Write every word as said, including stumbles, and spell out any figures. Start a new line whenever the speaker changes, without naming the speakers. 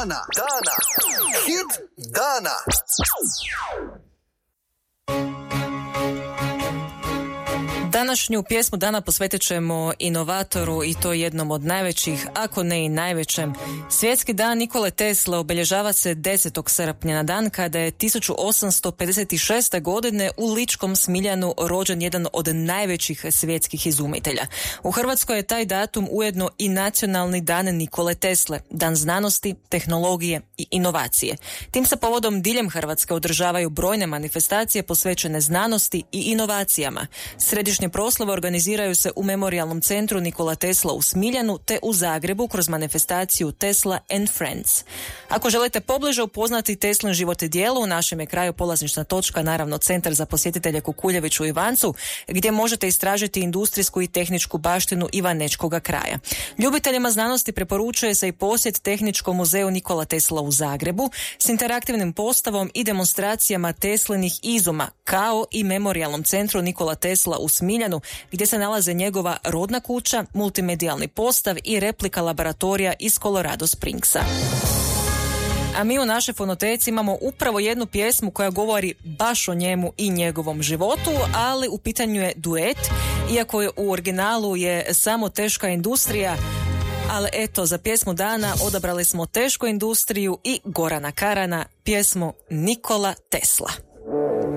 dana. Dana. Hit dana.
Današnju pjesmu dana posvetit ćemo inovatoru i to jednom od najvećih, ako ne i najvećem. Svjetski dan Nikole Tesle obilježava se desetog srpnja na dan kada je tisuću osamsto pedeset šeste. godine u Ličkom Smiljanu rođen jedan od najvećih svjetskih izumitelja. U Hrvatskoj je taj datum ujedno i nacionalni dan Nikole Tesle, dan znanosti, tehnologije i inovacije. Tim se povodom diljem Hrvatske održavaju brojne manifestacije posvećene znanosti i inovacijama. Središnje proslave organiziraju se u Memorijalnom centru Nikola Tesla u Smiljanu te u Zagrebu kroz manifestaciju Tesla and Friends. Ako želite pobliže upoznati Teslin život i djelo, u našem je kraju polazišna točka, naravno Centar za posjetitelje Kukuljević u Ivancu, gdje možete istražiti industrijsku i tehničku baštinu Ivanečkoga kraja. Ljubiteljima znanosti preporučuje se i posjet Tehničkom muzeju Nikola Tesla u Zagrebu s interaktivnim postavom i demonstracijama Teslinih izuma, kao i Memorijalnom centru Nikola Tesla u Smiljanu, gdje se nalaze njegova rodna kuća, multimedijalni postav i replika laboratorija iz Colorado Springsa. A mi u našoj fonoteci imamo upravo jednu pjesmu koja govori baš o njemu i njegovom životu, ali u pitanju je duet, iako je u originalu je samo Teška industrija, ali eto, za pjesmu dana odabrali smo Tešku industriju i Gorana Karana, pjesmu Nikola Tesla.